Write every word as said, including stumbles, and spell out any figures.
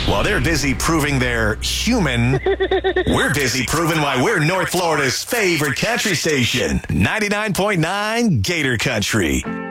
While they're busy proving they're human, we're busy proving why we're North Florida's favorite country station, ninety-nine point nine Gator Country.